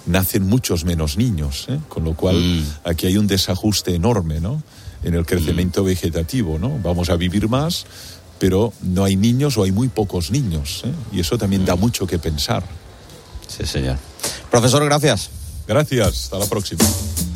nacen muchos menos niños, con lo cual aquí hay un desajuste enorme, ¿no?, en el crecimiento vegetativo, ¿no? Vamos a vivir más, pero no hay niños o hay muy pocos niños, y eso también da mucho que pensar. Sí, señor. Profesor, gracias. Gracias, hasta la próxima.